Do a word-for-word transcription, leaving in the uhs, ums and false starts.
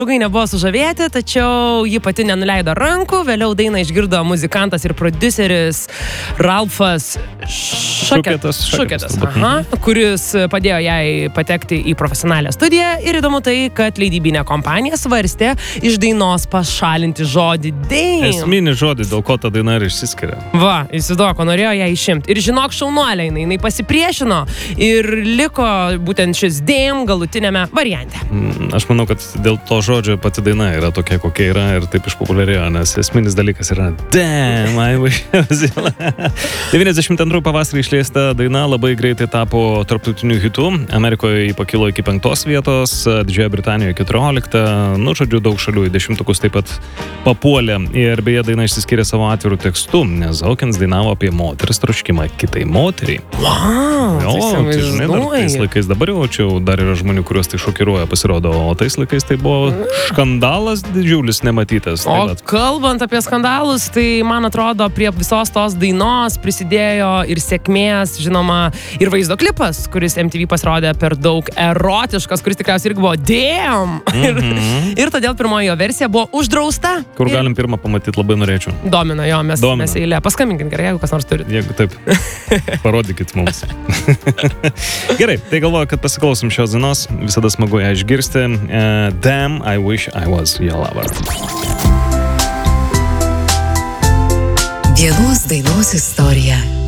Draugai nebuvo sužavėti, tačiau ji pati nenuleido rankų, vėliau dainą išgirdo muzikantas ir prodiuseris Ralfas Šuketas, Šuketas, aha, kuris padėjo jai patekti į profesionalią studiją ir įdomu tai, kad leidybinė kompanija svarstė iš dainos pašalinti žodį damn. Esminį žodį, dėl ko ta daina ir išsiskiria. Va, įsivaizduoju, ko norėjo ją išimti. Ir žinok, šaunuolė, jinai, jinai pasipriešino ir liko būtent šis damn galutinėme variante. Mm, aš manau, kad dėl to žodžio pati daina yra tokia, kokia yra ir taip išpopuliarėjo, nes esminis dalykas yra damn, I wish I was you. devyniasdešimt antrų pavasarį išleista daina labai greitai tapo tarptautiniu hitu. Amerikoje jį pakilo iki penktos vietos, Didžiojoje Britanijoje keturioliktą, nu, žodžiu, daug šalių į dešimtukus taip pat papuolė. Ir beje, daina išsiskyrė savo atvirų tekstu, nes Hawkins dainavo apie moters troškimą kitai moteriai. Wow, Jo, tai žinai, dar tais laikais dabar jaučiau, dar yra žmonių, kuriuos tai šokiruoja, pasirodo, o tais laikais tai buvo skandalas didžiulis nematytas. O Tai kalbant apie skandalus, tai man atrodo, prie visos tos dainos prisidėjo ir sėkmės, žinoma, ir vaizdo klipas, kuris M T V pasirodė per daug erotiškas, kuris tikriausiai irgi buvo damn. Mhm. Ir todėl pirmoji jo versija buvo uždrausta. Kur ir galim pirmą pamatyti, labai norėčiau. Domina, jo, mes, Domina. mes eilė. Paskambinkit gerai, jeigu kas nors turit. Jeigu taip, parodykit mums. Gerai, tai galvoju, kad pasiklausom šios dainos, visada smagu ją išgirsti. Uh, damn, I wish I was your lover. Vienos dainos istorija.